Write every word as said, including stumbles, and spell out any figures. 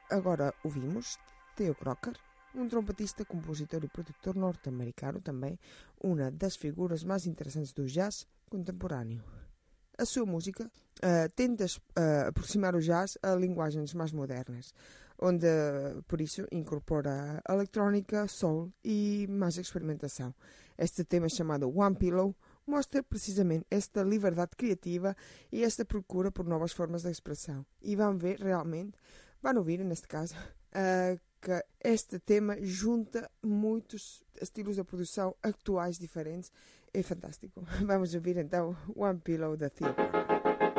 agora ouvimos Theo Crocker, um trompetista, compositor e produtor norte-americano também, uma das figuras mais interessantes do jazz contemporâneo. A sua música uh, tenta uh, aproximar o jazz a linguagens mais modernas, onde, uh, por isso, incorpora eletrónica, soul e mais experimentação. Este tema chamado One Pillow mostra precisamente esta liberdade criativa e esta procura por novas formas de expressão. E vão ver realmente, vão ouvir neste caso, uh, que este tema junta muitos estilos de produção atuais diferentes. É fantástico. Vamos ouvir então One Pillow da Theo Crocker.